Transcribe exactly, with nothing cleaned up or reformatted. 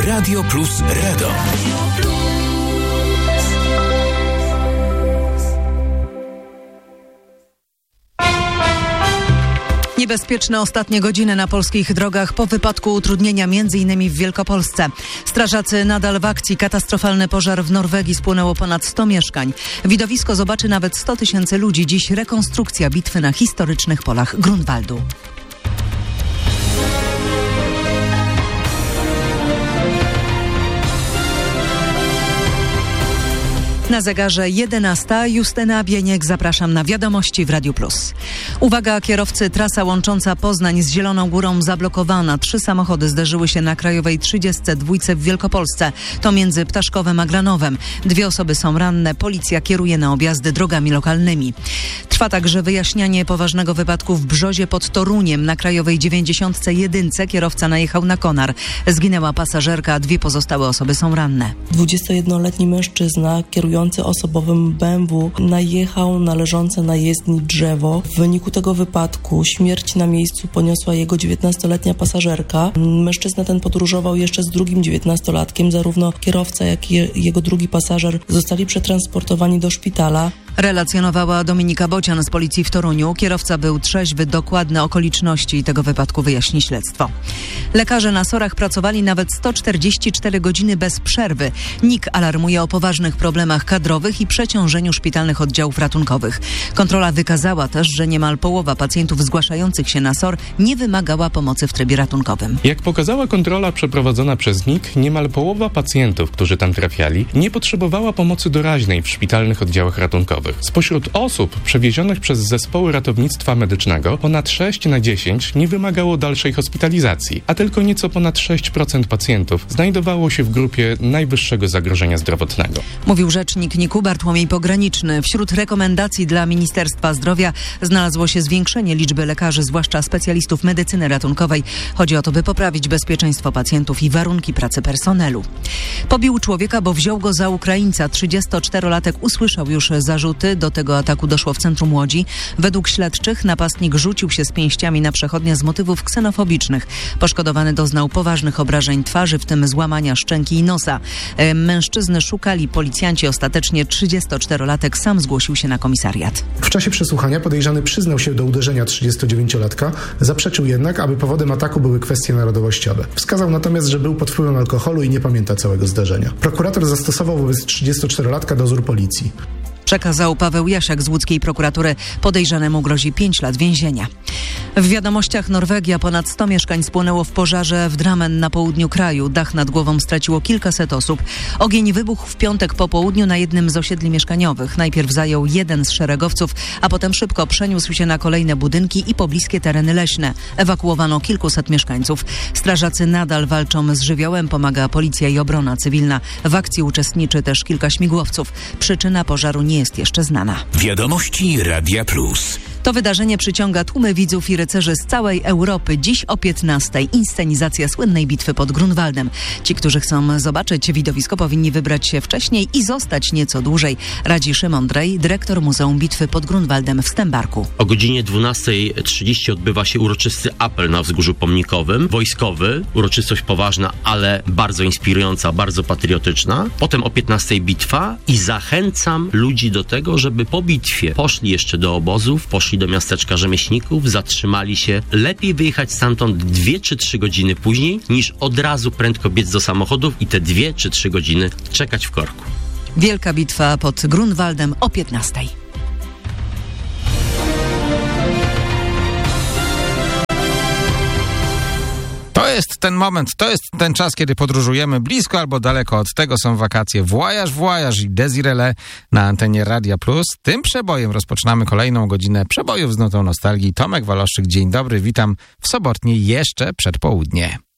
Radio Plus Radom. Niebezpieczne ostatnie godziny na polskich drogach po wypadku utrudnienia między innymi w Wielkopolsce. Strażacy nadal w akcji. Katastrofalny pożar w Norwegii, spłonęło ponad sto mieszkań. Widowisko zobaczy nawet sto tysięcy ludzi. Dziś rekonstrukcja bitwy na historycznych polach Grunwaldu. Na zegarze jedenasta. Justyna Bieniek, zapraszam na wiadomości w Radiu Plus. Uwaga kierowcy, trasa łącząca Poznań z Zieloną Górą zablokowana. Trzy samochody zderzyły się na Krajowej trzydziestej dwójce w Wielkopolsce. To między Ptaszkowem a Glanowem. Dwie osoby są ranne. Policja kieruje na objazdy drogami lokalnymi. Trwa także wyjaśnianie poważnego wypadku w Brzozie pod Toruniem. Na Krajowej dziewięćdziesiątej jedynce kierowca najechał na konar. Zginęła pasażerka, a dwie pozostałe osoby są ranne. dwudziestojednoletni mężczyzna kierujący osobowym B M W najechał na leżące na jezdni drzewo. W wyniku tego wypadku śmierć na miejscu poniosła jego dziewiętnastoletnia pasażerka. Mężczyzna ten podróżował jeszcze z drugim dziewiętnastolatkiem. Zarówno kierowca, jak i jego drugi pasażer zostali przetransportowani do szpitala. Relacjonowała Dominika Bocian z policji w Toruniu. Kierowca był trzeźwy. Dokładne okoliczności tego wypadku wyjaśni śledztwo. Lekarze na SOR-ach pracowali nawet sto czterdzieści cztery godziny bez przerwy. N I K alarmuje o poważnych problemach kadrowych i przeciążeniu szpitalnych oddziałów ratunkowych. Kontrola wykazała też, że niemal połowa pacjentów zgłaszających się na SOR nie wymagała pomocy w trybie ratunkowym. Jak pokazała kontrola przeprowadzona przez N I K, niemal połowa pacjentów, którzy tam trafiali, nie potrzebowała pomocy doraźnej w szpitalnych oddziałach ratunkowych. Spośród osób przewiezionych przez zespoły ratownictwa medycznego ponad sześć na dziesięć nie wymagało dalszej hospitalizacji, a tylko nieco ponad sześć procent pacjentów znajdowało się w grupie najwyższego zagrożenia zdrowotnego. Mówił rzecznik N I K-u Bartłomiej Pograniczny. Wśród rekomendacji dla Ministerstwa Zdrowia znalazło się zwiększenie liczby lekarzy, zwłaszcza specjalistów medycyny ratunkowej. Chodzi o to, by poprawić bezpieczeństwo pacjentów i warunki pracy personelu. Pobił człowieka, bo wziął go za Ukraińca. trzydziestoczterolatek usłyszał już zarzuty. Do tego ataku doszło w centrum Łodzi. Według śledczych napastnik rzucił się z pięściami na przechodnia z motywów ksenofobicznych. Poszkodowany doznał poważnych obrażeń twarzy, w tym złamania szczęki i nosa. E, mężczyzny szukali policjanci. Ostatecznie trzydziestoczterolatek sam zgłosił się na komisariat. W czasie przesłuchania podejrzany przyznał się do uderzenia trzydziestodziewięciolatka. Zaprzeczył jednak, aby powodem ataku były kwestie narodowościowe. Wskazał natomiast, że był pod wpływem alkoholu i nie pamięta całego zdarzenia. Prokurator zastosował wobec trzydziestoczterolatka dozór policji. Przekazał Paweł Jasiak z łódzkiej prokuratury. Podejrzanemu grozi pięć lat więzienia. W wiadomościach Norwegia ponad sto mieszkań spłonęło w pożarze w Drammen na południu kraju. Dach nad głową straciło kilkaset osób. Ogień wybuchł w piątek po południu na jednym z osiedli mieszkaniowych. Najpierw zajął jeden z szeregowców, a potem szybko przeniósł się na kolejne budynki i pobliskie tereny leśne. Ewakuowano kilkuset mieszkańców. Strażacy nadal walczą z żywiołem, pomaga policja i obrona cywilna. W akcji uczestniczy też kilka śmigłowców. Przyczyna pożaru nie jest jeszcze znana. Wiadomości Radia Plus. To wydarzenie przyciąga tłumy widzów i rycerzy z całej Europy. Dziś o piętnastej inscenizacja słynnej bitwy pod Grunwaldem. Ci, którzy chcą zobaczyć widowisko, powinni wybrać się wcześniej i zostać nieco dłużej. Radzi Szymon Drej, dyrektor Muzeum Bitwy pod Grunwaldem w Stębarku. O godzinie dwunastej trzydzieści odbywa się uroczysty apel na wzgórzu pomnikowym, wojskowy, uroczystość poważna, ale bardzo inspirująca, bardzo patriotyczna. Potem o piętnastej bitwa i zachęcam ludzi do tego, żeby po bitwie poszli jeszcze do obozów, poszli do miasteczka rzemieślników, zatrzymali się. Lepiej wyjechać stamtąd dwie czy trzy godziny później, niż od razu prędko biec do samochodów i te dwie czy trzy godziny czekać w korku. Wielka bitwa pod Grunwaldem o piętnastej. To jest ten moment, to jest ten czas, kiedy podróżujemy blisko albo daleko od tego. Są wakacje. Voyage, Voyage i Desirele na antenie Radia Plus. Tym przebojem rozpoczynamy kolejną godzinę przebojów z nutą nostalgii. Tomek Waloszczyk, dzień dobry, witam w sobotnie jeszcze przedpołudnie.